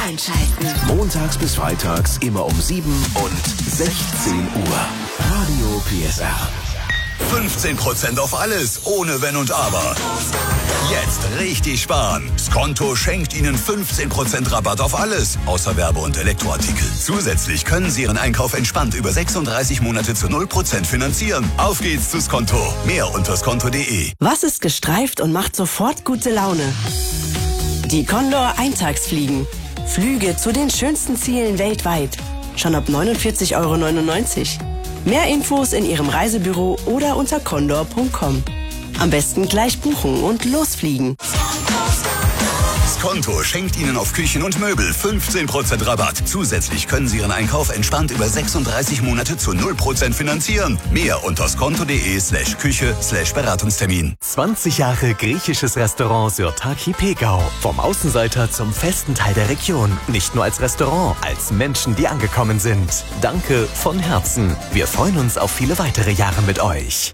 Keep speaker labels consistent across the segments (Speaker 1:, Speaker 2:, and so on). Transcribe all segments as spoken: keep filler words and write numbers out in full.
Speaker 1: einschalten.
Speaker 2: Montags bis freitags immer um sieben und sechzehn Uhr. Radio P S R.
Speaker 3: fünfzehn Prozent auf alles, ohne Wenn und Aber. Jetzt richtig sparen. Skonto schenkt Ihnen fünfzehn Prozent Rabatt auf alles, außer Werbe- und Elektroartikel. Zusätzlich können Sie Ihren Einkauf entspannt über sechsunddreißig Monate zu null Prozent finanzieren. Auf geht's zu Skonto. Mehr unter skonto punkt de.
Speaker 4: Was ist gestreift und macht sofort gute Laune? Die Condor Eintagsfliegen. Flüge zu den schönsten Zielen weltweit. Schon ab neunundvierzig Euro neunundneunzig. Mehr Infos in Ihrem Reisebüro oder unter condor punkt com. Am besten gleich buchen und losfliegen.
Speaker 3: Skonto schenkt Ihnen auf Küchen und Möbel fünfzehn Prozent Rabatt. Zusätzlich können Sie Ihren Einkauf entspannt über sechsunddreißig Monate zu null Prozent finanzieren. Mehr unter skonto punkt de slash Küche slash Beratungstermin.
Speaker 5: zwanzig Jahre griechisches Restaurant Sirtaki Pegau. Vom Außenseiter zum festen Teil der Region. Nicht nur als Restaurant, als Menschen, die angekommen sind. Danke von Herzen. Wir freuen uns auf viele weitere Jahre mit euch.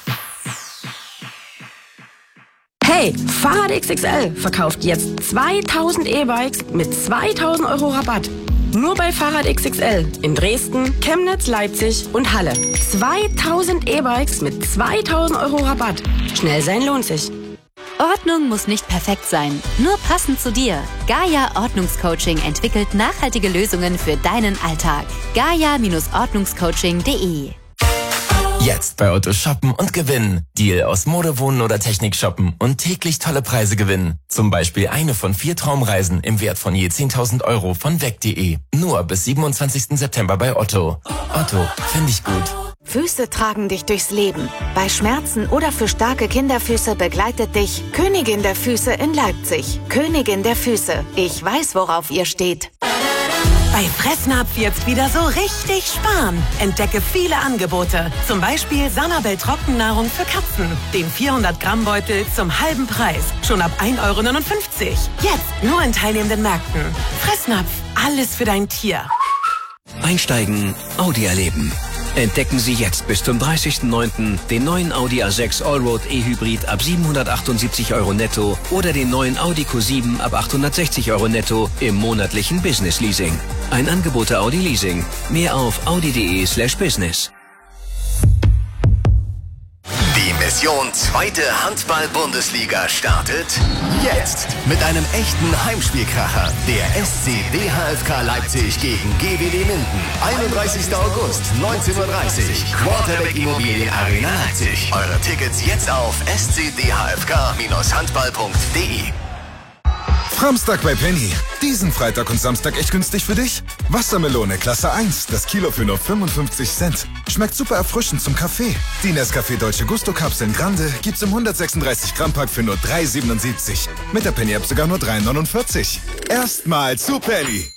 Speaker 6: Hey, Fahrrad X X L verkauft jetzt zweitausend E-Bikes mit zweitausend Euro Rabatt. Nur bei Fahrrad X X L in Dresden, Chemnitz, Leipzig und Halle. zweitausend E-Bikes mit zweitausend Euro Rabatt. Schnell sein lohnt sich.
Speaker 1: Ordnung muss nicht perfekt sein, nur passend zu dir. Gaia Ordnungscoaching entwickelt nachhaltige Lösungen für deinen Alltag. gaia Ordnungscoaching punkt de.
Speaker 7: Jetzt bei Otto shoppen und gewinnen. Deal aus Mode, Wohnen oder Technik shoppen und täglich tolle Preise gewinnen. Zum Beispiel eine von vier Traumreisen im Wert von je zehntausend Euro von weg punkt de. Nur bis siebenundzwanzigsten September bei Otto. Otto, finde ich gut.
Speaker 8: Füße tragen dich durchs Leben. Bei Schmerzen oder für starke Kinderfüße begleitet dich Königin der Füße in Leipzig. Königin der Füße. Ich weiß, worauf ihr steht.
Speaker 9: Bei Fressnapf jetzt wieder so richtig sparen. Entdecke viele Angebote. Zum Beispiel Sanabel Trockennahrung für Katzen. Den vierhundert Gramm Beutel zum halben Preis. Schon ab ein Euro neunundfünfzig. Jetzt nur in teilnehmenden Märkten. Fressnapf. Alles für dein Tier.
Speaker 2: Einsteigen, Audi erleben. Entdecken Sie jetzt bis zum dreißigsten neunten den neuen Audi A sechs Allroad E-Hybrid ab siebenhundertachtundsiebzig Euro netto oder den neuen Audi Q sieben ab achthundertsechzig Euro netto im monatlichen Business Leasing. Ein Angebot der Audi Leasing. Mehr auf audi punkt de slash business.
Speaker 3: Die Mission zweite Handball-Bundesliga startet jetzt mit einem echten Heimspielkracher. Der S C D H F K Leipzig gegen G W D Minden. einunddreißigsten August, neunzehn Uhr dreißig. Quarterback Immobilien Arena Leipzig. Eure Tickets jetzt auf s c d h f k handball punkt de.
Speaker 10: Samstag bei Penny. Diesen Freitag und Samstag echt günstig für dich? Wassermelone Klasse eins, das Kilo für nur fünfundfünfzig Cent. Schmeckt super erfrischend zum Kaffee. Die Nescafé Dolce Gusto Kapseln Grande gibt's im hundertsechsunddreißig Gramm Pack für nur drei siebenundsiebzig. Mit der Penny App sogar nur drei neunundvierzig. Erstmal zu Penny.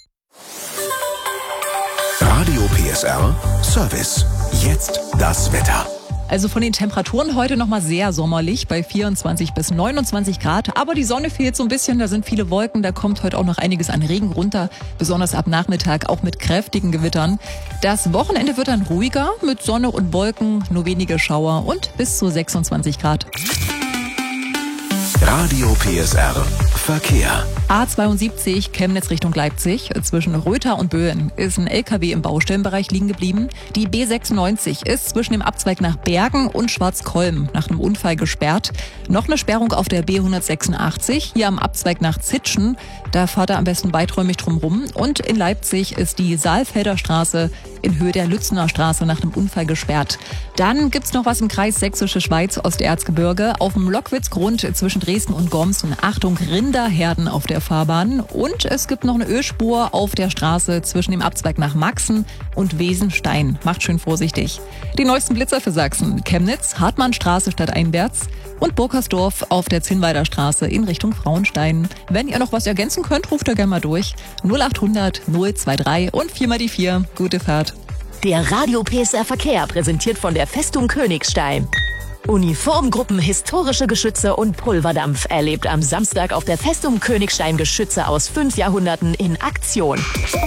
Speaker 2: Radio P S R Service. Jetzt das Wetter.
Speaker 11: Also von den Temperaturen heute nochmal sehr sommerlich bei vierundzwanzig bis neunundzwanzig Grad. Aber die Sonne fehlt so ein bisschen, da sind viele Wolken, da kommt heute auch noch einiges an Regen runter. Besonders ab Nachmittag auch mit kräftigen Gewittern. Das Wochenende wird dann ruhiger mit Sonne und Wolken, nur wenige Schauer und bis zu sechsundzwanzig Grad.
Speaker 2: Radio P S R Verkehr.
Speaker 11: A zweiundsiebzig Chemnitz Richtung Leipzig. Zwischen Röther und Böen ist ein L K W im Baustellenbereich liegen geblieben. Die B sechsundneunzig ist zwischen dem Abzweig nach Bergen und Schwarzkolm nach einem Unfall gesperrt. Noch eine Sperrung auf der B hundertsechsundachtzig, hier am Abzweig nach Zitschen. Da fahrt er am besten weiträumig drum rum. Und in Leipzig ist die Saalfelder Straße in Höhe der Lützener Straße nach einem Unfall gesperrt. Dann gibt's noch was im Kreis Sächsische Schweiz, Osterzgebirge. Auf dem Lockwitzgrund zwischen Dresden und Goms und Achtung, Rinderherden auf der Fahrbahn. Und es gibt noch eine Ölspur auf der Straße zwischen dem Abzweig nach Maxen und Wesenstein. Macht schön vorsichtig. Die neuesten Blitzer für Sachsen. Chemnitz, Hartmannstraße stadteinwärts und Burkersdorf auf der Zinnweider Straße in Richtung Frauenstein. Wenn ihr noch was ergänzen könnt, ruft ihr gerne mal durch. null achthundert null drei und vier mal die vier. Gute Fahrt.
Speaker 12: Der Radio P S R Verkehr präsentiert von der Festung Königstein. Uniformgruppen, historische Geschütze und Pulverdampf erlebt am Samstag auf der Festung Königstein Geschütze aus fünf Jahrhunderten in Aktion.